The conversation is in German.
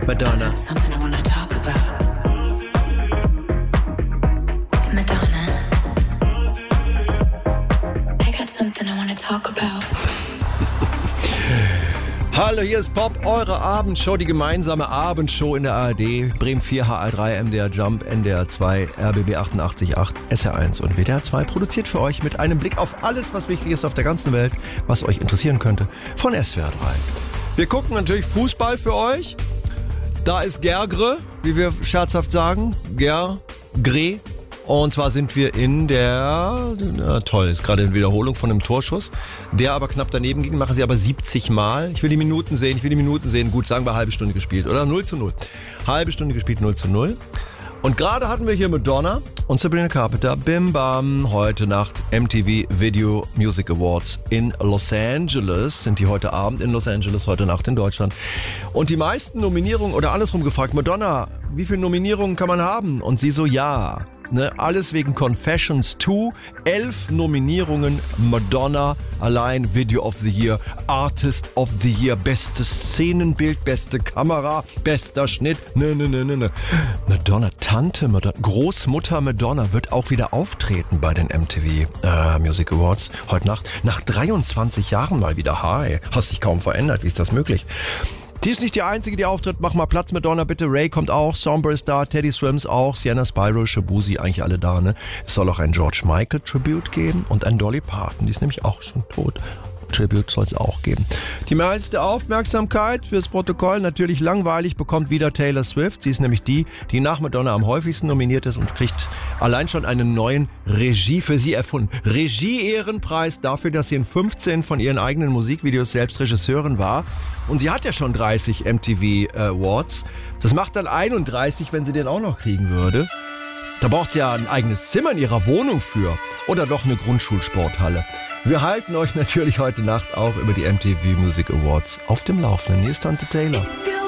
Madonna. Something I wanna talk about. Madonna. I got something I wanna talk about. Hallo, hier ist Pop, eure Abendshow, die gemeinsame Abendshow in der ARD, Bremen 4, HR3, MDR Jump, NDR 2, RBB 88.8, SR1 und WDR 2, produziert für euch mit einem Blick auf alles, was wichtig ist auf der ganzen Welt, was euch interessieren könnte, von SWR 3. Wir gucken natürlich Fußball für euch. Da ist Gergre, wie wir scherzhaft sagen, Gergre. Und zwar sind wir in der, toll, ist gerade eine Wiederholung von einem Torschuss, der aber knapp daneben ging, machen sie aber 70 Mal. Ich will die Minuten sehen, gut, sagen wir halbe Stunde gespielt, oder? 0:0. Halbe Stunde gespielt, 0:0. Und gerade hatten wir hier Madonna und Sabrina Carpenter, Bim Bam, heute Nacht MTV Video Music Awards in Los Angeles, sind die heute Abend in Los Angeles, heute Nacht in Deutschland. Und die meisten Nominierungen, oder andersrum gefragt, Madonna, wie viele Nominierungen kann man haben? Und sie so, ja. Ne, alles wegen Confessions 2, 11 Nominierungen, Madonna, allein Video of the Year, Artist of the Year, bestes Szenenbild, beste Kamera, bester Schnitt, ne. Madonna, Tante Madonna, Großmutter Madonna wird auch wieder auftreten bei den MTV Music Awards heute Nacht, nach 23 Jahren mal wieder. Hi, hast dich kaum verändert, wie ist das möglich? Die ist nicht die einzige, die auftritt. Mach mal Platz, Madonna, bitte. Ray kommt auch, Somber ist da, Teddy Swims auch, Sienna Spyro, Shabuzi, eigentlich alle da, ne? Es soll auch ein George Michael Tribute geben und ein Dolly Parton, die ist nämlich auch schon tot. Tribute soll es auch geben. Die meiste Aufmerksamkeit fürs Protokoll, natürlich langweilig, bekommt wieder Taylor Swift. Sie ist nämlich die nach Madonna am häufigsten nominiert ist und kriegt allein schon einen neuen Regie für sie erfunden. Regie-Ehrenpreis dafür, dass sie in 15 von ihren eigenen Musikvideos selbst Regisseurin war. Und sie hat ja schon 30 MTV Awards. Das macht dann 31, wenn sie den auch noch kriegen würde. Da braucht sie ja ein eigenes Zimmer in ihrer Wohnung für. Oder doch eine Grundschulsporthalle. Wir halten euch natürlich heute Nacht auch über die MTV Music Awards auf dem Laufenden. Hier ist Tante Taylor.